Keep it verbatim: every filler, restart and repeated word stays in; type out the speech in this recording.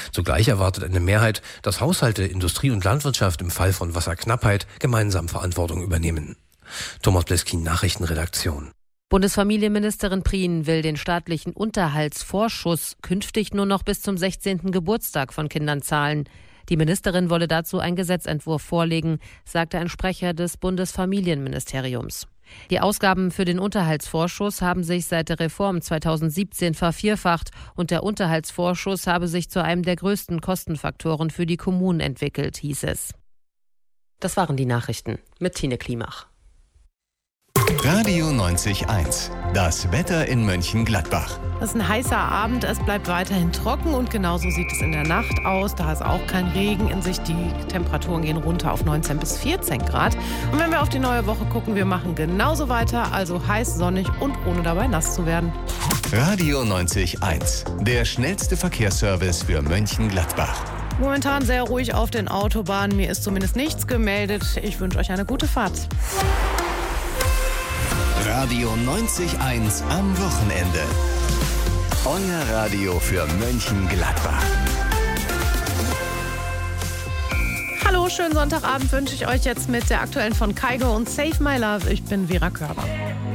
Zugleich erwartet eine Mehrheit, dass Haushalte, Industrie und Landwirtschaft im Fall von Wasserknappheit gemeinsam Verantwortung übernehmen. Thomas Bleskin, Nachrichtenredaktion. Bundesfamilienministerin Prien will den staatlichen Unterhaltsvorschuss künftig nur noch bis zum sechzehnten Geburtstag von Kindern zahlen. Die Ministerin wolle dazu einen Gesetzentwurf vorlegen, sagte ein Sprecher des Bundesfamilienministeriums. Die Ausgaben für den Unterhaltsvorschuss haben sich seit der Reform zweitausendsiebzehn vervierfacht und der Unterhaltsvorschuss habe sich zu einem der größten Kostenfaktoren für die Kommunen entwickelt, hieß es. Das waren die Nachrichten mit Tine Klimach. Radio neunzig Komma eins. Das Wetter in Mönchengladbach. Es ist ein heißer Abend, es bleibt weiterhin trocken und genauso sieht es in der Nacht aus. Da ist auch kein Regen in Sicht. Die Temperaturen gehen runter auf neunzehn bis vierzehn Grad. Und wenn wir auf die neue Woche gucken, wir machen genauso weiter, also heiß, sonnig und ohne dabei nass zu werden. Radio neunzig Komma eins. Der schnellste Verkehrsservice für Mönchengladbach. Momentan sehr ruhig auf den Autobahnen. Mir ist zumindest nichts gemeldet. Ich wünsche euch eine gute Fahrt. Radio neunzig Komma eins am Wochenende. Euer Radio für Mönchengladbach. Hallo, schönen Sonntagabend wünsche ich euch jetzt mit der aktuellen von Kygo und Save My Love. Ich bin Vera Körber.